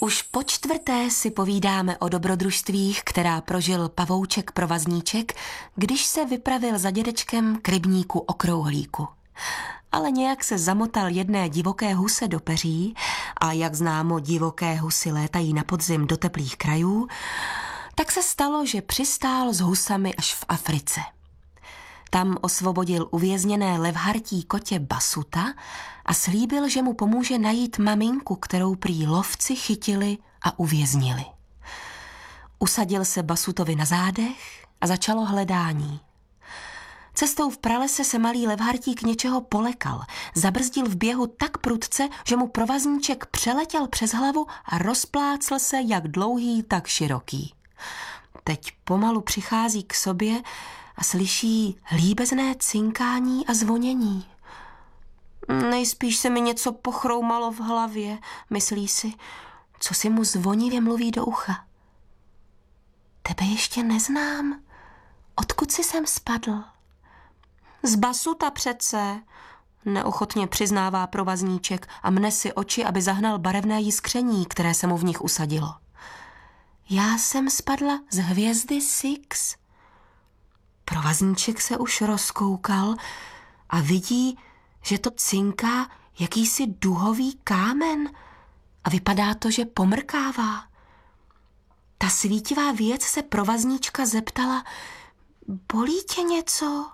Už po čtvrté si povídáme o dobrodružstvích, která prožil pavouček Provazníček, když se vypravil za dědečkem k rybníku Okrouhlíku. Ale nějak se zamotal jedné divoké huse do peří a jak známo, divoké husy létají na podzim do teplých krajů, tak se stalo, že přistál s husami až v Africe. Tam osvobodil uvězněné levhartí kotě Basuta a slíbil, že mu pomůže najít maminku, kterou prý lovci chytili a uvěznili. Usadil se Basutovi na zádech a začalo hledání. Cestou v pralese se malý levhartík něčeho polekal, zabrzdil v běhu tak prudce, že mu Provazníček přeletěl přes hlavu a rozplácl se jak dlouhý, tak široký. Teď pomalu přichází k sobě a slyší líbezné cinkání a zvonění. Nejspíš se mi něco pochroumalo v hlavě, myslí si, co si mu zvonivě mluví do ucha. Tebe ještě neznám. Odkud jsi sem spadl? Z Basuta přece, neochotně přiznává Provazníček a mne si oči, aby zahnal barevné jiskření, které se mu v nich usadilo. Já jsem spadla z hvězdy Six. Provazníček se už rozkoukal a vidí, že to cinká jakýsi duhový kámen a vypadá to, že pomrkává. Ta svítivá věc se Provazníčka zeptala, bolí tě něco?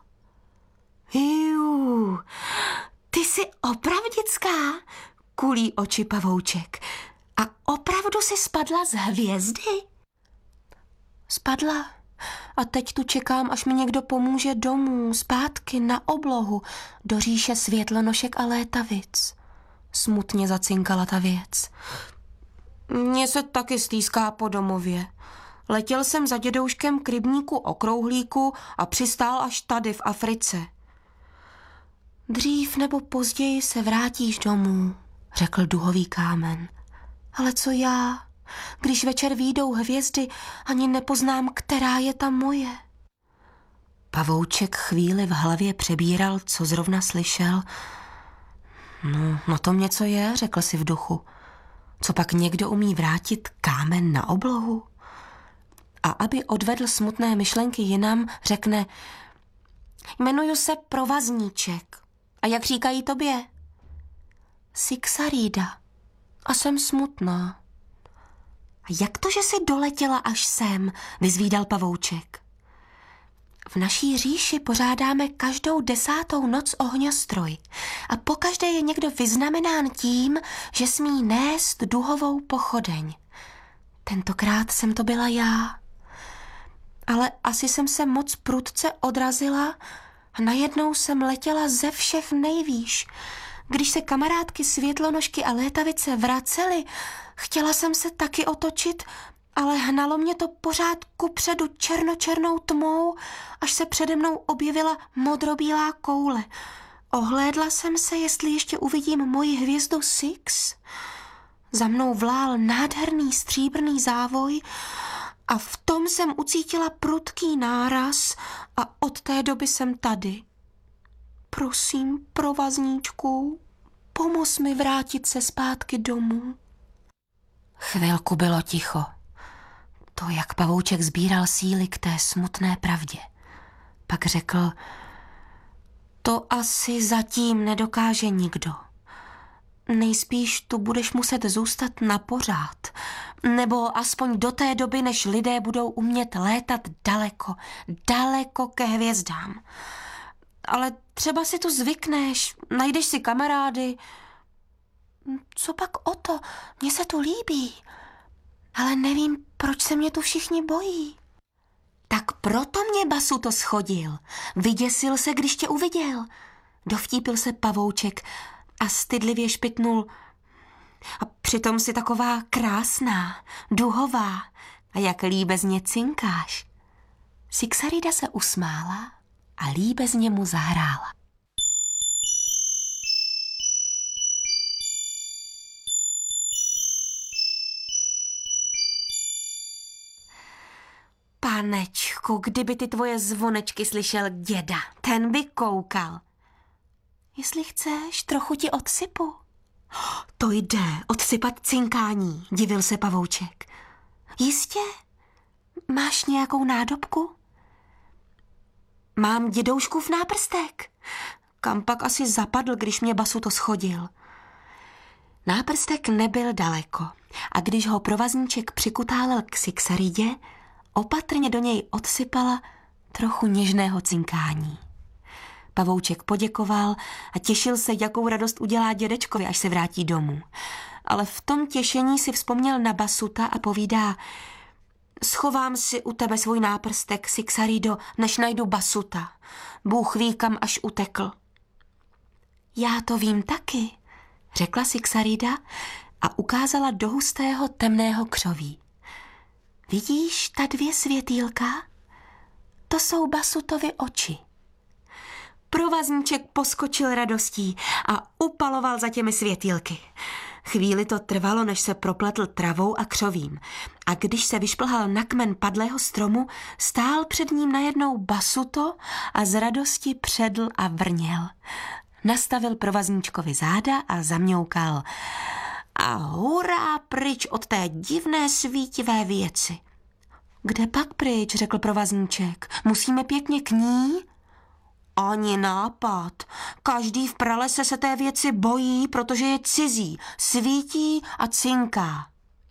Jú, ty jsi opravdická, kulí oči pavouček. A opravdu jsi spadla z hvězdy? Spadla. A teď tu čekám, až mi někdo pomůže domů, zpátky na oblohu, do říše světlonošek a létavic. Smutně zacinkala ta věc. Mně se taky stýská po domově. Letěl jsem za dědouškem k rybníku Okrouhlíku a přistál až tady v Africe. Dřív nebo později se vrátíš domů, řekl duhový kámen. Ale co já? Když večer výjdou hvězdy, ani nepoznám, která je ta moje. Pavouček chvíli v hlavě přebíral, co zrovna slyšel. No, na tom něco je, řekl si v duchu. Co pak někdo umí vrátit kámen na oblohu? A aby odvedl smutné myšlenky jinam, řekne, jmenuju se Provazníček. A jak říkají tobě? Sixarida. A jsem smutná. A jak to, že jsi doletěla až sem, vyzvídal pavouček. V naší říši pořádáme každou 10. noc ohňostroj a pokaždé je někdo vyznamenán tím, že smí nést duhovou pochodeň. Tentokrát jsem to byla já. Ale asi jsem se moc prudce odrazila a najednou jsem letěla ze všech nejvýš. Když se kamarádky světlonožky a létavice vracely, chtěla jsem se taky otočit, ale hnalo mě to pořád kupředu černočernou tmou, až se přede mnou objevila modrobílá koule. Ohlédla jsem se, jestli ještě uvidím moji hvězdu Six. Za mnou vlál nádherný stříbrný závoj a v tom jsem ucítila prudký náraz a od té doby jsem tady. Prosím, Provazníčku, pomoz mi vrátit se zpátky domů. Chvilku bylo ticho. To, jak pavouček sbíral síly k té smutné pravdě. Pak řekl, to asi zatím nedokáže nikdo. Nejspíš tu budeš muset zůstat na pořád, nebo aspoň do té doby, než lidé budou umět létat daleko, daleko ke hvězdám. Ale třeba si tu zvykneš, najdeš si kamarády. Co pak o to? Mně se tu líbí. Ale nevím, proč se mě tu všichni bojí. Tak proto mě Basuto schodil. Vyděsil se, když tě uviděl. Dovtípil se pavouček a stydlivě špitnul. A přitom si taková krásná, duhová. A jak líbezně cinkáš. Sixarida se usmála a líbezně mu zahrála. Panečku, kdyby ty tvoje zvonečky slyšel děda, ten by koukal. Jestli chceš, trochu ti odsypu. To jde odsypat cinkání, divil se pavouček. Jistě? Máš nějakou nádobku? Mám dědouškův náprstek. Kam pak asi zapadl, když mě Basuto schodil? Náprstek nebyl daleko a když ho provazníček přikutálel k Sixaridě, opatrně do něj odsypala trochu něžného cinkání. Pavouček poděkoval a těšil se, jakou radost udělá dědečkovi, až se vrátí domů. Ale v tom těšení si vzpomněl na Basuta a povídá: schovám si u tebe svůj náprstek, Sixarido, než najdu Basuta. Bůh ví, kam až utekl. Já to vím taky, řekla Sixarida a ukázala do hustého temného křoví. Vidíš ta 2 světýlka? To jsou Basutovy oči. Provazníček poskočil radostí a upaloval za těmi světýlky. Chvíli to trvalo, než se propletl travou a křovím. A když se vyšplhal na kmen padlého stromu, stál před ním najednou Basuto a z radosti předl a vrněl. Nastavil provazníčkovi záda a zamňoukal. A hurá pryč od té divné svítivé věci. Kde pak pryč, řekl provazníček. Musíme pěkně k ní? Ani nápad. Každý v pralese se té věci bojí, protože je cizí, svítí a cinká.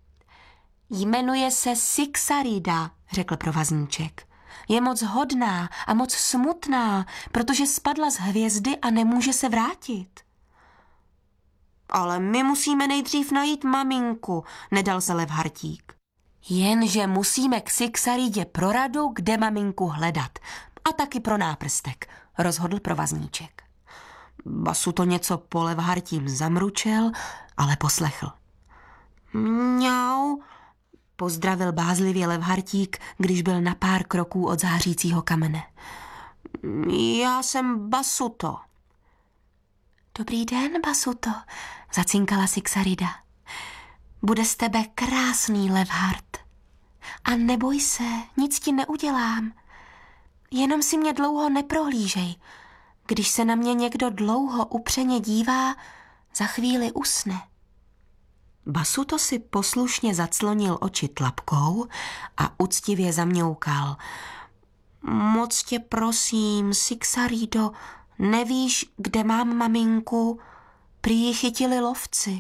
Jmenuje se Sixarida, řekl provazníček. Je moc hodná a moc smutná, protože spadla z hvězdy a nemůže se vrátit. Ale my musíme nejdřív najít maminku, nedal se Levhartík. Jenže musíme k Sixaridě pro radu, kde maminku hledat. A taky pro náprstek, rozhodl provazníček. Basuto něco po Levhartím zamručel, ale poslechl. Mňau, pozdravil bázlivě Levhartík, když byl na pár kroků od zářícího kamene. Já jsem Basuto. Dobrý den, Basuto, zacinkala Sixarida. Bude z tebe krásný Levhart. A neboj se, nic ti neudělám. Jenom si mě dlouho neprohlížej. Když se na mě někdo dlouho upřeně dívá, za chvíli usne. Basuto si poslušně zaclonil oči tlapkou a uctivě zamňoukal. Moc tě prosím, Sixarido, nevíš, kde mám maminku? Prý ji chytili lovci.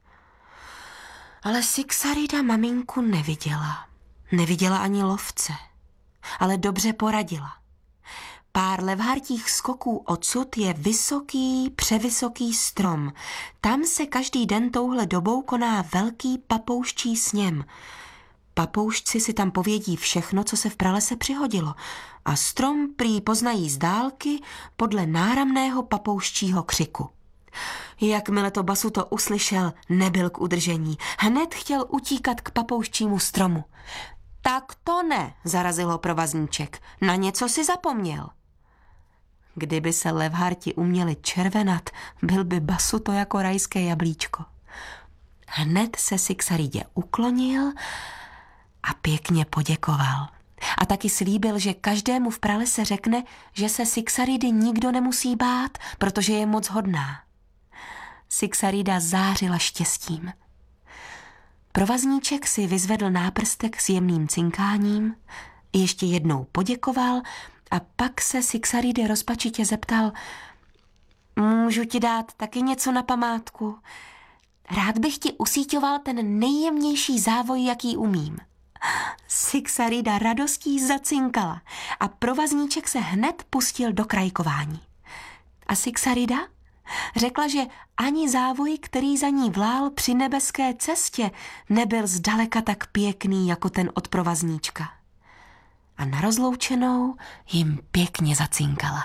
Ale Sixarida maminku neviděla. Neviděla ani lovce. Ale dobře poradila. Pár levhartích skoků odsud je vysoký, převysoký strom. Tam se každý den touhle dobou koná velký papouščí sněm. Papoušci si tam povědí všechno, co se v pralese přihodilo. A strom prý poznají z dálky podle náramného papouščího křiku. Jakmile to Basuto uslyšel, nebyl k udržení. Hned chtěl utíkat k papouščímu stromu. Tak to ne, zarazil ho provazníček. Na něco si zapomněl. Kdyby se levharti uměli červenat, byl by Basuto jako rajské jablíčko. Hned se Sixaridě uklonil a pěkně poděkoval. A taky slíbil, že každému v pralese řekne, že se Sixaridy nikdo nemusí bát, protože je moc hodná. Sixarida zářila štěstím. Provazníček si vyzvedl náprstek s jemným cinkáním, ještě jednou poděkoval a pak se Sixaridy rozpačitě zeptal: můžu ti dát taky něco na památku? Rád bych ti usíťoval ten nejjemnější závoj, jaký umím. Sixarida radostí zacinkala a provazníček se hned pustil do krajkování. A Sixarida řekla, že ani závoj, který za ní vlál při nebeské cestě, nebyl zdaleka tak pěkný jako ten od provazníčka. A na rozloučenou jim pěkně zacinkala.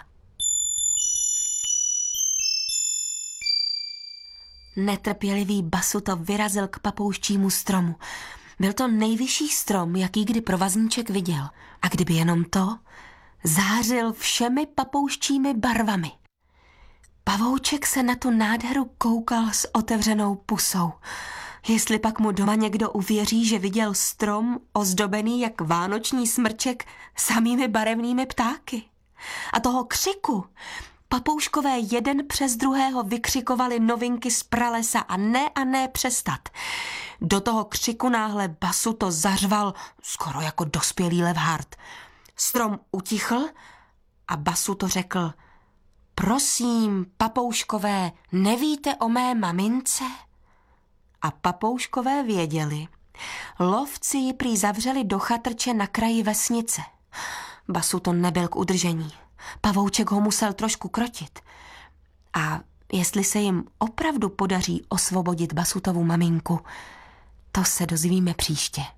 Netrpělivý Basuto vyrazil k papouščímu stromu. Byl to nejvyšší strom, jaký kdy provazníček viděl. A kdyby jenom to, zářil všemi papouščími barvami. Pavouček se na tu nádheru koukal s otevřenou pusou. Jestli pak mu doma někdo uvěří, že viděl strom ozdobený jak vánoční smrček samými barevnými ptáky. A toho křiku, Papouškové jeden přes druhého vykřikovali novinky z pralesa a ne přestat. Do toho křiku náhle Basuto zařval skoro jako dospělý levhart. Strom utichl a Basuto řekl: prosím, papouškové, nevíte o mé mamince? A papouškové věděli. Lovci ji prý zavřeli do chatrče na kraji vesnice. Basuto nebyl k udržení. Pavouček ho musel trošku krotit. A jestli se jim opravdu podaří osvobodit Basutovu maminku, to se dozvíme příště.